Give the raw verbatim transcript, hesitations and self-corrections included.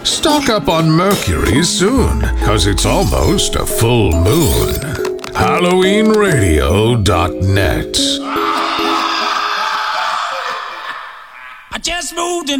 Stock up on Mercury soon, cause it's almost a full moon. Halloween Radio dot net. I just moved in